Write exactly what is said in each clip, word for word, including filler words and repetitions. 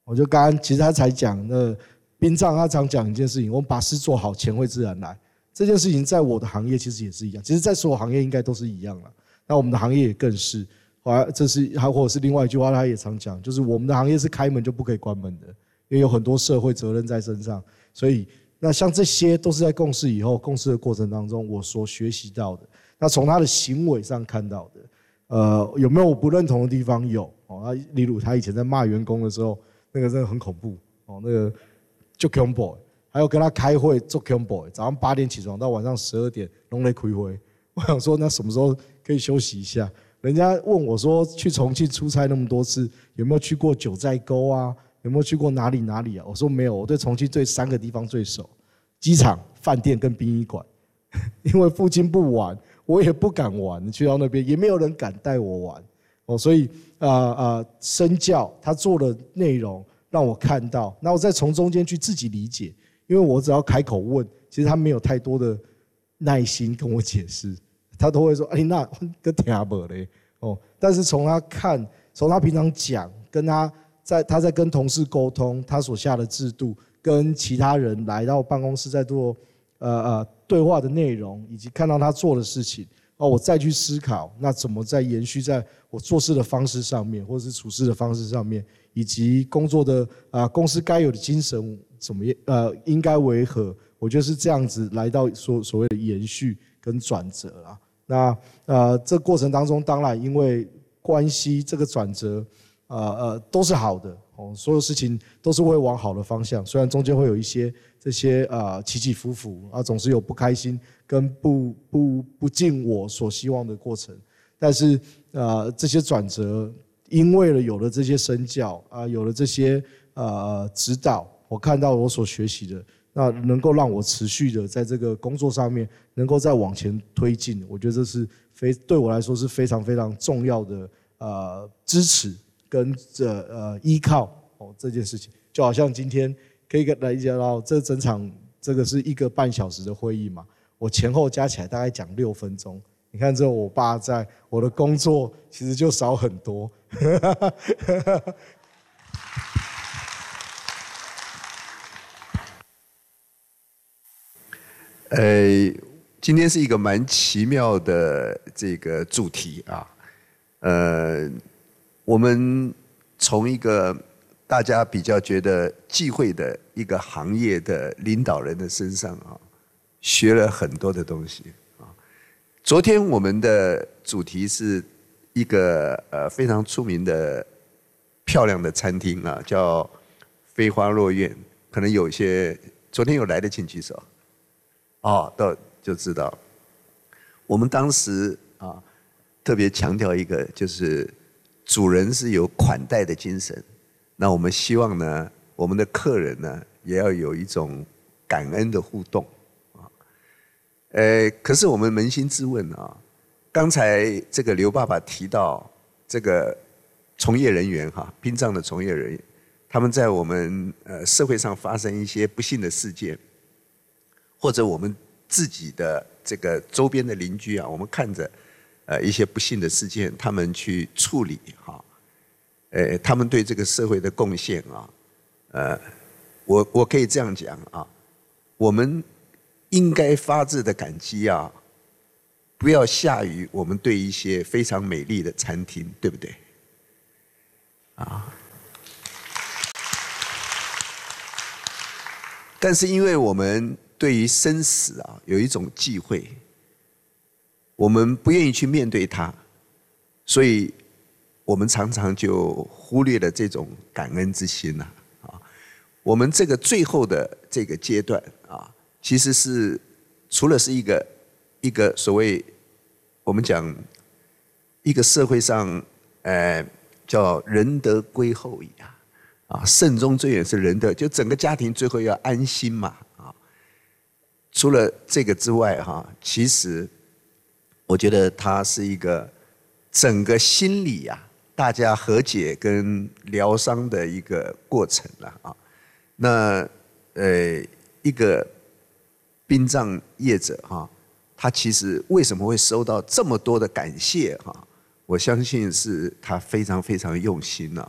我就刚刚其实他才讲那殡葬，他常讲一件事情，我们把事做好，钱会自然来。这件事情在我的行业其实也是一样，其实在所有行业应该都是一样了。那我们的行业也更是，这是还或者是另外一句话，他也常讲，就是我们的行业是开门就不可以关门的，因为有很多社会责任在身上。所以那像这些都是在共事以后，共事的过程当中我所学习到的。那从他的行为上看到的，呃，有没有我不认同的地方？有哦。例如他以前在骂员工的时候，那个真的很恐怖哦，那个就恐怖。还有跟他开会做恐怖，早上八点起床到晚上十二点拢在开会。我想说，那什么时候可以休息一下？人家问我说，去重庆出差那么多次，有没有去过九寨沟啊？有没有去过哪里哪里啊？我说没有，我对重庆最三个地方最熟：机场、饭店跟殡仪馆。因为父亲不玩，我也不敢玩，去到那边也没有人敢带我玩哦。所以啊啊，身教他做的内容让我看到，那我再从中间去自己理解。因为我只要开口问，其实他没有太多的耐心跟我解释，他都会说：“哎，那个听不嘞哦。”但是从他看，从他平常讲，跟他在他在跟同事沟通，他所下的制度，跟其他人来到办公室在做呃呃对话的内容，以及看到他做的事情，哦，我再去思考，那怎么在延续在我做事的方式上面，或者是处事的方式上面，以及工作的啊、呃、公司该有的精神。怎么呃应该为何？我觉得是这样子来到所所谓的延续跟转折啊。那呃这过程当中，当然因为关系这个转折，呃呃都是好的哦，所有事情都是会往好的方向。虽然中间会有一些这些呃起起伏伏啊，总是有不开心跟不不不尽我所希望的过程，但是呃这些转折，因为了有了这些身教啊，有了这些呃指导。我看到我所学习的，那能够让我持续的在这个工作上面能够再往前推进，我觉得这是非对我来说是非常非常重要的呃支持跟这呃依靠哦这件事情，就好像今天可以来讲到这整场这个是一个半小时的会议嘛，我前后加起来大概讲六分钟，你看这我爸在，我的工作其实就少很多。 呃，今天是一个蛮奇妙的这个主题啊，呃，我们从一个大家比较觉得忌讳的一个行业的领导人的身上啊，学了很多的东西啊。昨天我们的主题是一个呃非常出名的漂亮的餐厅啊，叫飞花落院，可能有一些昨天有来的请举手。哦，到就知道，我们当时啊特别强调一个，就是主人是有款待的精神。那我们希望呢，我们的客人呢也要有一种感恩的互动啊。呃，可是我们扪心自问啊，刚才这个刘爸爸提到这个从业人员哈，殡葬的从业人员，他们在我们呃社会上发生一些不幸的事件。或者我们自己的这个周边的邻居啊，我们看着呃一些不幸的事件，他们去处理哈，呃，他们对这个社会的贡献啊，呃，我我可以这样讲啊，我们应该发自的感激啊，不要下于我们对一些非常美丽的餐厅，对不对？啊。但是因为我们对于生死啊有一种忌讳，我们不愿意去面对它，所以我们常常就忽略了这种感恩之心呐啊。我们这个最后的这个阶段啊，其实是除了是一个一个所谓我们讲一个社会上呃叫仁德归厚矣啊，啊慎终追远是仁德，就整个家庭最后要安心嘛。除了这个之外，哈，其实我觉得它是一个整个心理啊，大家和解跟疗伤的一个过程了啊。那呃，一个殡葬业者哈，他其实为什么会收到这么多的感谢哈？我相信是他非常非常用心了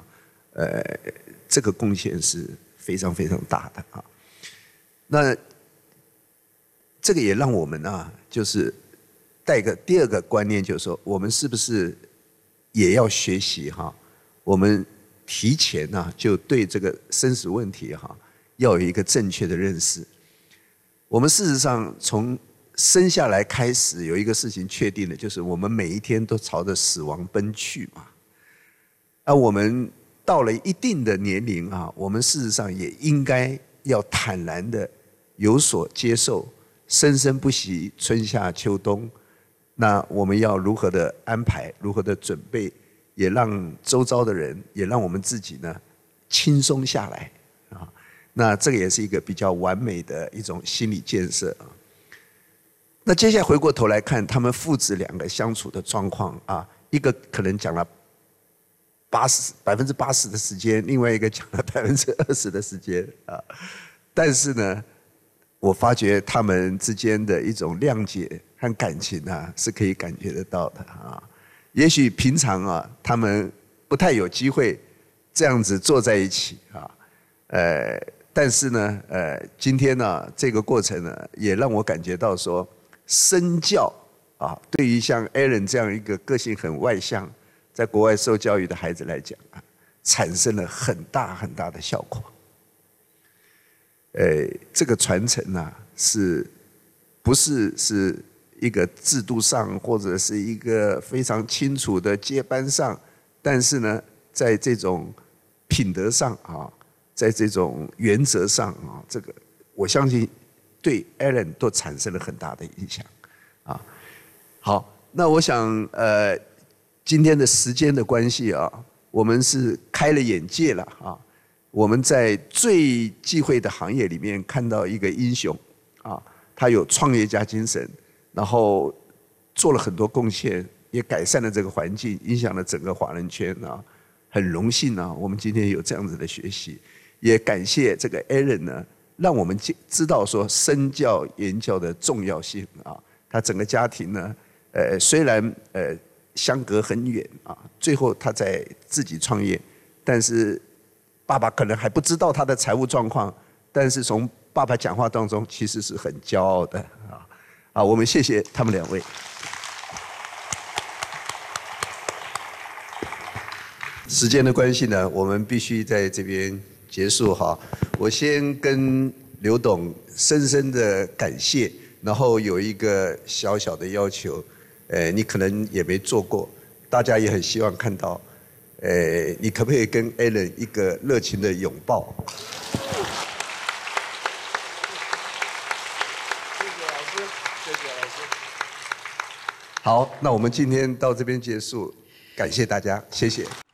呃，这个贡献是非常非常大的啊。那这个也让我们啊，就是带个第二个观念，就是说，我们是不是也要学习哈？我们提前呢、啊，就对这个生死问题哈、啊，要有一个正确的认识。我们事实上从生下来开始，有一个事情确定的，就是我们每一天都朝着死亡奔去嘛。而我们到了一定的年龄啊，我们事实上也应该要坦然的有所接受，生生不息，春夏秋冬。那我们要如何的安排，如何的准备，也让周遭的人，也让我们自己呢轻松下来啊。那这个也是一个比较完美的一种心理建设啊。那接下来回过头来看，他们父子两个相处的状况啊，一个可能讲了八十百分之八十的时间，另外一个讲了百分之二十的时间啊。但是呢，我发觉他们之间的一种谅解和感情啊，是可以感觉得到的啊。也许平常啊，他们不太有机会这样子坐在一起啊，呃，但是呢，呃，今天呢，这个过程呢，也让我感觉到说，身教啊，对于像 Aaron 这样一个个性很外向，在国外受教育的孩子来讲啊，产生了很大很大的效果。呃，这个传承啊，是不是是一个制度上，或者是一个非常清楚的接班上，但是呢，在这种品德上啊，在这种原则上啊，这个我相信对 Aaron 都产生了很大的影响啊。好，那我想呃，今天的时间的关系啊，我们是开了眼界了啊。我们在最忌讳的行业里面看到一个英雄啊，他有创业家精神，然后做了很多贡献，也改善了这个环境，影响了整个华人圈啊。很荣幸啊，我们今天有这样子的学习，也感谢这个 Aaron 呢，让我们知道说身教言教的重要性啊。他整个家庭呢，呃，虽然呃相隔很远啊，最后他在自己创业，但是爸爸可能还不知道他的财务状况，但是从爸爸讲话当中，其实是很骄傲的啊！啊，我们谢谢他们两位。时间的关系呢，我们必须在这边结束哈。我先跟刘董深深的感谢，然后有一个小小的要求，呃，你可能也没做过，大家也很希望看到。呃，你可不可以跟 Aaron 一个热情的拥抱？谢谢老师，谢谢老师。好，那我们今天到这边结束，感谢大家，谢谢。